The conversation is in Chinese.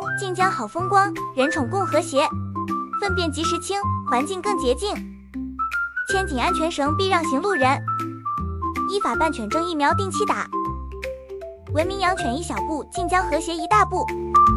晋江好风光，人宠共和谐，粪便及时清，环境更洁净。牵紧安全绳避让行路人，依法办犬证疫苗定期打。文明养犬一小步，晋江和谐一大步。